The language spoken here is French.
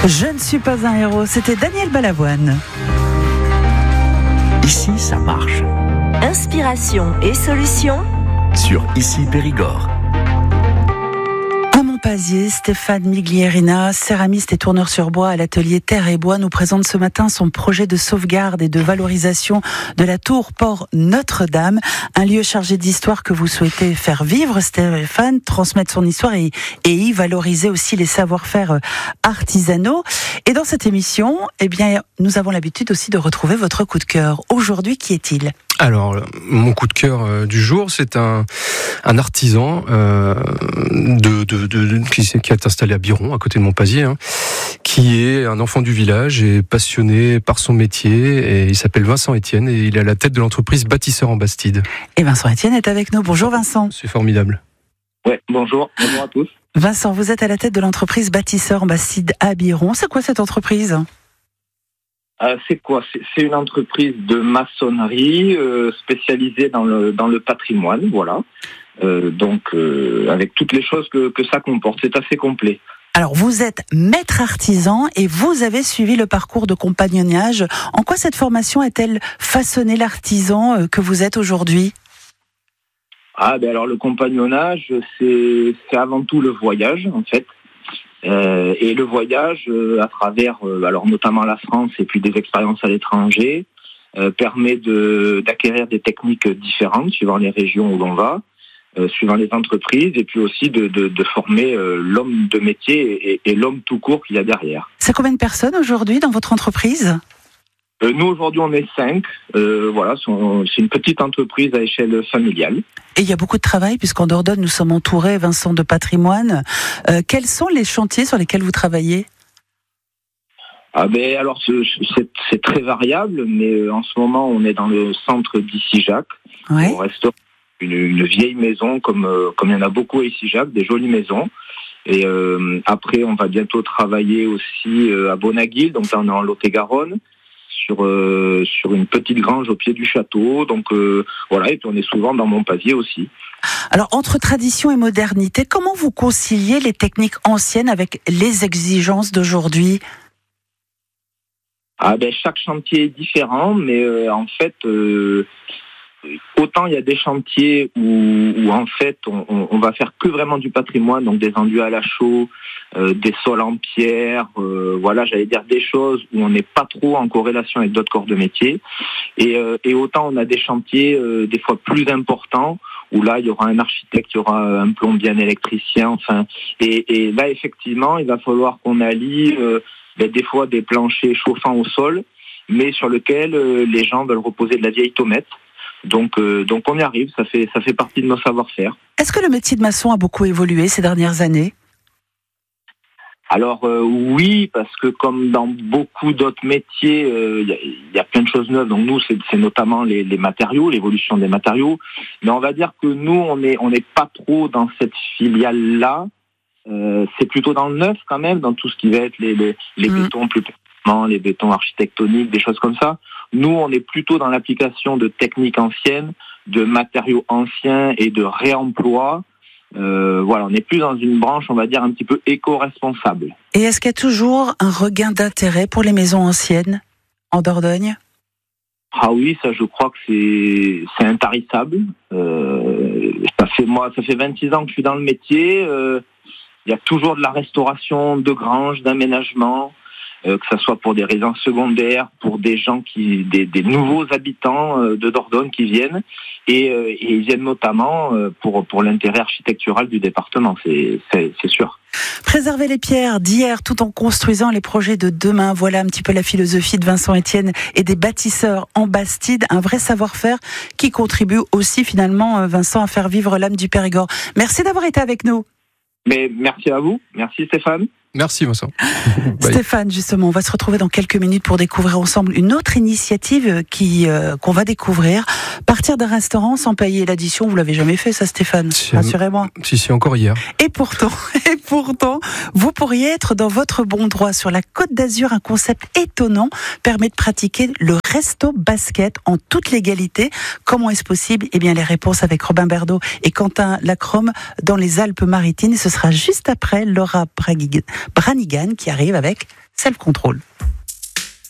Je ne suis pas un héros, c'était Daniel Balavoine. Ici, ça marche. Inspiration et solutions Sur Ici Périgord. À Montpazier, Stéphane Miglierina, céramiste et tourneur sur bois à l'atelier Terre et Bois, nous présente ce matin son projet de sauvegarde et de valorisation de la tour Port Notre-Dame, un lieu chargé d'histoire que vous souhaitez faire vivre, Stéphane, transmettre son histoire et y valoriser aussi les savoir-faire artisanaux. Et dans cette émission, nous avons l'habitude aussi de retrouver votre coup de cœur. Aujourd'hui, qui est-il ? Alors, mon coup de cœur du jour, c'est un artisan qui est installé à Biron, à côté de Montpazier, qui est un enfant du village et passionné par son métier. Et il s'appelle Vincent Etienne et il est à la tête de l'entreprise Bâtisseurs en Bastide. Et Vincent Etienne est avec nous. Bonjour Vincent. C'est formidable. Ouais, bonjour à tous. Vincent, vous êtes à la tête de l'entreprise Bâtisseurs en Bastide à Biron. C'est quoi cette entreprise ? C'est une entreprise de maçonnerie spécialisée dans le patrimoine, voilà. Avec toutes les choses que ça comporte, c'est assez complet. Alors, vous êtes maître artisan et vous avez suivi le parcours de compagnonnage. En quoi cette formation a-t-elle façonné l'artisan que vous êtes aujourd'hui ? Alors le compagnonnage, c'est avant tout le voyage, en fait. Et le voyage à travers notamment la France et puis des expériences à l'étranger permet d'acquérir des techniques différentes suivant les régions où l'on va, suivant les entreprises, et puis aussi de former l'homme de métier et l'homme tout court qu'il y a derrière. C'est combien de personnes aujourd'hui dans votre entreprise ? Nous aujourd'hui on est 5, c'est une petite entreprise à échelle familiale. Et il y a beaucoup de travail puisqu'en Dordogne nous sommes entourés, Vincent, de patrimoine. Quels sont les chantiers sur lesquels vous travaillez ? C'est très variable, mais en ce moment on est dans le centre d'Issy-Jacques. Ouais. On restaure une vieille maison comme il y en a beaucoup à Issy-Jacques, des jolies maisons. Et après on va bientôt travailler aussi à Bonaguil, donc là on est en Lot-et-Garonne. Sur une petite grange au pied du château, et puis on est souvent dans Montpazier aussi. Alors, entre tradition et modernité, comment vous conciliez les techniques anciennes avec les exigences d'aujourd'hui ? Chaque chantier est différent, mais en fait, autant il y a des chantiers où en fait on va faire que vraiment du patrimoine, donc des enduits à la chaux, des sols en pierre, des choses où on n'est pas trop en corrélation avec d'autres corps de métier, et autant on a des chantiers des fois plus importants où là il y aura un architecte, il y aura un plombier, un électricien, et là effectivement il va falloir qu'on allie des fois des planchers chauffants au sol, mais sur lesquels les gens veulent reposer de la vieille tomette. Donc on y arrive, ça fait partie de nos savoir-faire. Est-ce que le métier de maçon a beaucoup évolué ces dernières années ? Alors oui, parce que comme dans beaucoup d'autres métiers, il y a plein de choses neuves. Donc nous, c'est notamment les matériaux, l'évolution des matériaux. Mais on va dire que nous, on n'est pas trop dans cette filiale-là. C'est plutôt dans le neuf quand même, dans tout ce qui va être les bétons plus précisément, les bétons architectoniques, des choses comme ça. Nous, on est plutôt dans l'application de techniques anciennes, de matériaux anciens et de réemploi. On est plus dans une branche, on va dire, un petit peu éco-responsable. Et est-ce qu'il y a toujours un regain d'intérêt pour les maisons anciennes en Dordogne ? Ah oui, ça je crois que c'est intarissable. Ça fait 26 ans que je suis dans le métier. Il y a toujours de la restauration de granges, d'aménagements, que ça soit pour des résidences secondaires, pour des gens des nouveaux habitants de Dordogne qui viennent, et ils viennent notamment pour l'intérêt architectural du département, c'est sûr. Préserver les pierres d'hier tout en construisant les projets de demain, voilà un petit peu la philosophie de Vincent Etienne et des bâtisseurs en Bastide, un vrai savoir-faire qui contribue aussi finalement, Vincent, à faire vivre l'âme du Périgord. Merci d'avoir été avec nous. Mais merci à vous, merci Stéphane. Merci Vincent. Stéphane, justement, on va se retrouver dans quelques minutes pour découvrir ensemble une autre initiative qu'on va découvrir. Partir d'un restaurant sans payer l'addition, vous l'avez jamais fait ça Stéphane, rassurez-moi. Si, encore hier. Et pourtant, vous pourriez être dans votre bon droit. Sur la Côte d'Azur, un concept étonnant permet de pratiquer le resto basket en toute légalité. Comment est-ce possible ? Eh bien, les réponses avec Robin Berdo et Quentin Lacrome dans les Alpes-Maritimes. Ce sera juste après Laura Branigan qui arrive avec Self Control.